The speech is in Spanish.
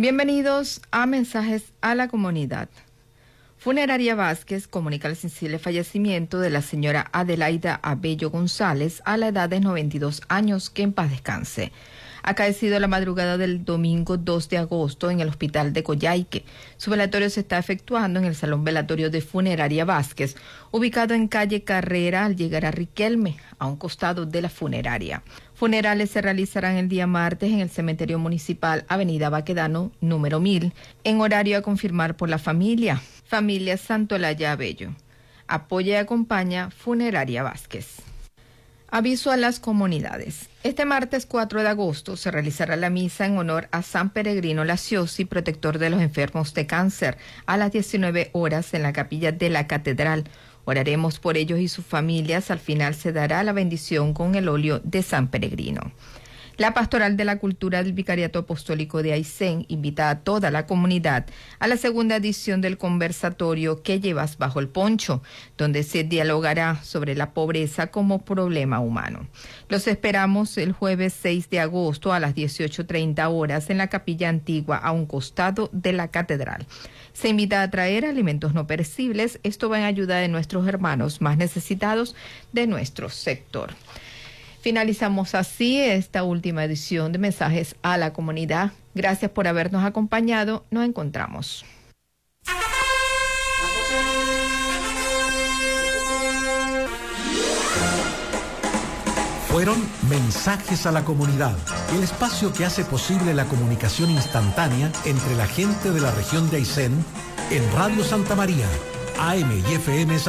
Bienvenidos a Mensajes a la Comunidad. Funeraria Vázquez comunica el sensible fallecimiento de la señora Adelaida Abello González a la edad de 92 años, que en paz descanse. Acaecido la madrugada del domingo 2 de agosto en el hospital de Coyhaique. Su velatorio se está efectuando en el Salón Velatorio de Funeraria Vázquez, ubicado en calle Carrera al llegar a Riquelme, a un costado de la funeraria. Funerales se realizarán el día martes en el Cementerio Municipal, Avenida Baquedano, número 1000, en horario a confirmar por la familia Santolaya Abello. Apoya y acompaña Funeraria Vázquez. Aviso a las comunidades. Este martes 4 de agosto se realizará la misa en honor a San Peregrino Laciosi, protector de los enfermos de cáncer, a las 19 horas en la capilla de la catedral. Oraremos por ellos y sus familias. Al final se dará la bendición con el óleo de San Peregrino. La Pastoral de la Cultura del Vicariato Apostólico de Aysén invita a toda la comunidad a la segunda edición del conversatorio ¿Qué llevas bajo el poncho?, donde se dialogará sobre la pobreza como problema humano. Los esperamos el jueves 6 de agosto a las 18:30 horas en la Capilla Antigua, a un costado de la catedral. Se invita a traer alimentos no perecibles. Esto va en ayuda de nuestros hermanos más necesitados de nuestro sector. Finalizamos así esta última edición de Mensajes a la Comunidad. Gracias por habernos acompañado. Nos encontramos. Fueron Mensajes a la Comunidad, el espacio que hace posible la comunicación instantánea entre la gente de la región de Aysén en Radio Santa María, AM y FM